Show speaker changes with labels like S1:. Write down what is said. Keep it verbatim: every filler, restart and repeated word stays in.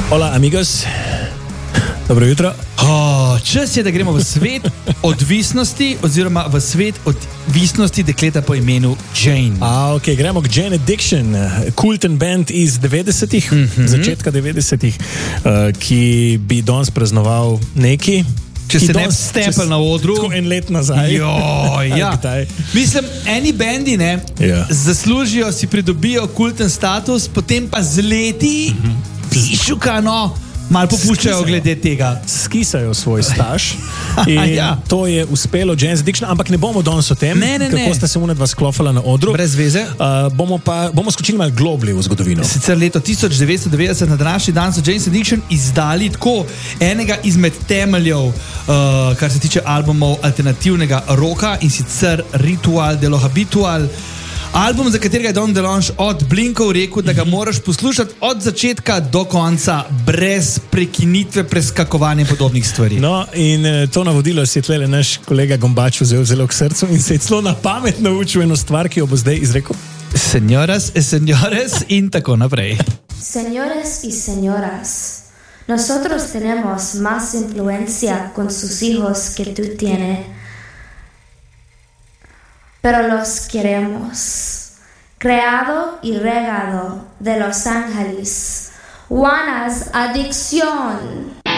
S1: Hola, amigos. Dobro jutro.
S2: Oh, čas je, da gremo v svet odvisnosti, oziroma v svet odvisnosti dekleta po imenu Jane.
S1: A, ok, gremo k Jane Addiction, kulten band iz devetdesetih, mm-hmm. začetka devetdesetih, uh, ki bi danes praznoval neki.
S2: Če se ne stempel na odru.
S1: Tako en let nazaj.
S2: Jo, ja. Mislim, eni bendi ne,
S1: ja. zaslužijo,
S2: si pridobijo kulten status, potem pa z leti mm-hmm. pišu, kano, malo popuščajo glede tega.
S1: Skisajo svoj staž in ja. to je uspelo Jane Addiction, ampak ne bomo danes o tem,
S2: ne, ne,
S1: kako
S2: ne.
S1: sta se unedva sklofala na odru.
S2: Brez veze.
S1: Uh, bomo pa bomo skočili malo globli v zgodovino.
S2: Sicer leto tisoč devetsto devetdeset na današnji dan so Jane Addiction izdali tako enega izmed temeljev, uh, kar se tiče albumov alternativnega roka, in sicer Ritual de lo Habitual. Album, za katerega je Don DeLonge od Blinkov rekel, da ga moraš poslušati od začetka do konca, brez prekinitve, preskakovanja podobnih stvari.
S1: No, in to navodilo si je tlele naš kolega Gombač vzel zelo k srcu in se je celo na pamet naučil eno stvar, ki jo bo zdaj izrekel.
S2: Señoras, señores in tako naprej.
S3: Señores y señoras, nosotros tenemos más influencia con sus hijos que tú tienes. Pero los queremos. Creado y regado de Los Ángeles. Juana's Addiction.